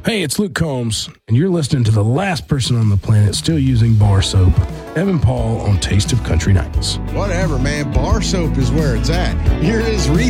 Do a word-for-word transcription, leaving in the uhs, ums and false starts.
Hey, it's Luke Combs, and you're listening to the last person on the planet still using bar soap, Evan Paul on Taste of Country Nights. Whatever, man. Bar soap is where it's at. Here it is, re-